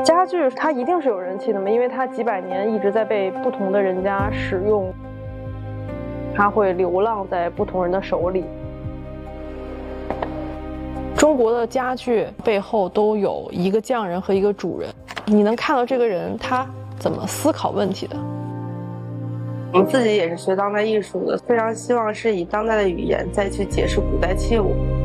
家具它一定是有人气的嘛，因为它几百年一直在被不同的人家使用，它会流浪在不同人的手里。中国的家具背后都有一个匠人和一个主人，你能看到这个人他怎么思考问题的。 我们自己也是学当代艺术的，非常希望是以当代的语言再去解释古代器物。